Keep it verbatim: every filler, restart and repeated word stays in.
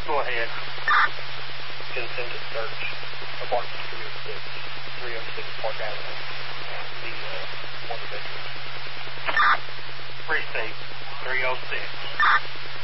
Go ahead. Consented search. Apartment three oh six. three oh six Park Avenue. The uh, one bedroom. Precinct three oh six.